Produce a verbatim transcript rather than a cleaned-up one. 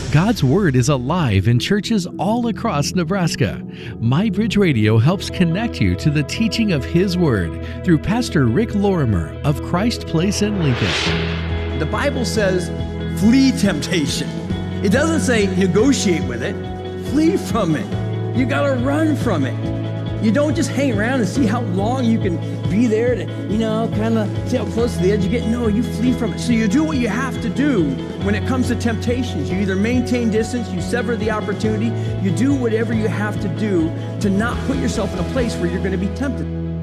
God's Word is alive in churches all across Nebraska. MyBridge Radio helps connect you to the teaching of His Word through Pastor Rick Lorimer of Christ Place in Lincoln. The Bible says, flee temptation. It doesn't say negotiate with it. Flee from it. You got to run from it. You don't just hang around and see how long you can be there to, you know, kind of see how close to the edge you get. No, you flee from it. So you do what you have to do when it comes to temptations. You either maintain distance, you sever the opportunity, you do whatever you have to do to not put yourself in a place where you're going to be tempted.